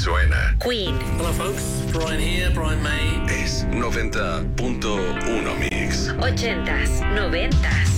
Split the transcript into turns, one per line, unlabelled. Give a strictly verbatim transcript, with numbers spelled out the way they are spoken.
suena.
Queen.
Hello folks, Brian here, Brian May.
Es noventa punto uno Mix.
Ochentas, noventas.